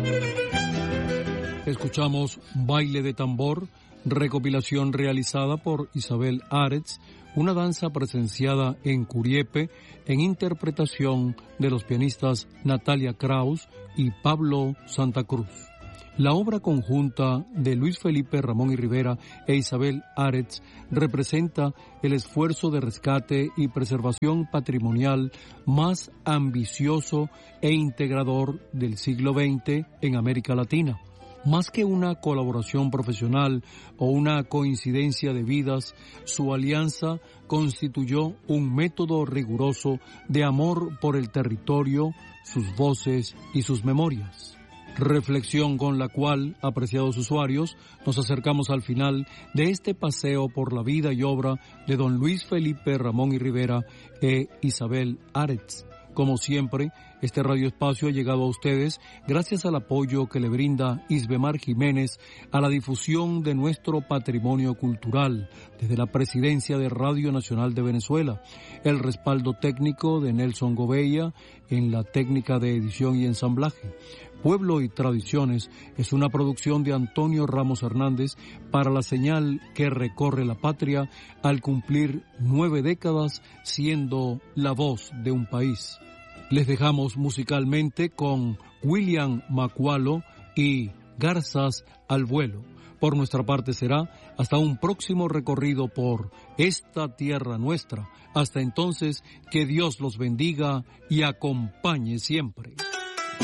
Escuchamos Baile de Tambor, recopilación realizada por Isabel Aretz, una danza presenciada en Curiepe en interpretación de los pianistas Natalia Kraus y Pablo Santa Cruz. La obra conjunta de Luis Felipe Ramón y Rivera e Isabel Aretz representa el esfuerzo de rescate y preservación patrimonial más ambicioso e integrador del siglo XX en América Latina. Más que una colaboración profesional o una coincidencia de vidas, su alianza constituyó un método riguroso de amor por el territorio, sus voces y sus memorias. Reflexión con la cual, apreciados usuarios, nos acercamos al final de este paseo por la vida y obra de don Luis Felipe Ramón y Rivera e Isabel Aretz. Como siempre, este radioespacio ha llegado a ustedes gracias al apoyo que le brinda Isbemar Jiménez a la difusión de nuestro patrimonio cultural desde la Presidencia de Radio Nacional de Venezuela, el respaldo técnico de Nelson Gobella en la técnica de edición y ensamblaje. Pueblo y Tradiciones es una producción de Antonio Ramos Hernández para la señal que recorre la patria al cumplir 9 décadas siendo la voz de un país. Les dejamos musicalmente con William Macualo y Garzas al vuelo. Por nuestra parte será hasta un próximo recorrido por esta tierra nuestra. Hasta entonces, que Dios los bendiga y acompañe siempre.